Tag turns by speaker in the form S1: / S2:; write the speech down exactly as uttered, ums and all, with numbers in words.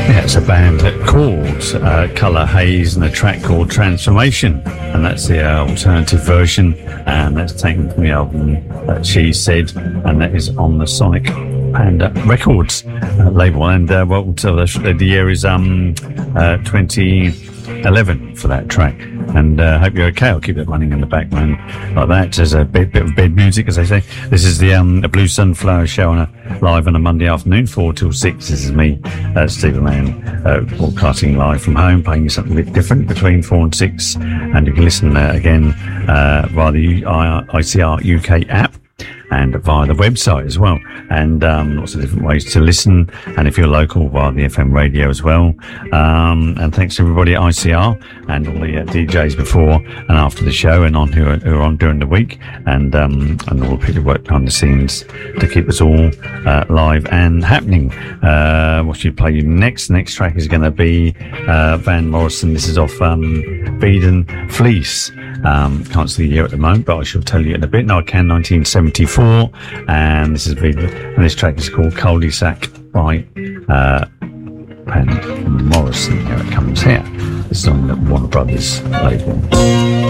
S1: Yeah, it's a band called uh, Colour Haze and a track called Transformation, and that's the uh, alternative version, and that's taken from the album that She Said, and that is on the Sonic Panda Records uh, label. And uh, well, so the, the year is um uh, twenty eleven for that track, and I uh, hope you're okay. I'll keep it running in the background like that. There's a bit, bit of bed music, as they say. This is the um, the Blue Sunflower Show on a, live on a Monday afternoon, four till six. This is me, uh, Stephen Mann, uh, broadcasting live from home, playing you something a bit different between four and six. And you can listen uh, again uh, via the I C R U K app, and via the website as well, and um, lots of different ways to listen, and if you're local, via the F M radio as well. Um, and thanks to everybody at I C R and all the uh, D Js before and after the show, and on who are, who are on during the week, and um, and all the people who work behind the scenes to keep us all uh, live and happening. Uh, what should we play you next? The next track is going to be uh, Van Morrison. This is off um, Beadon Fleece. Um, can't see the year at the moment, but I shall tell you in a bit. No, I can. nineteen seventy-four, and this is and this track is called Cul-de-sac by uh, Van Morrison. Here it comes here. This is on the Warner Brothers label.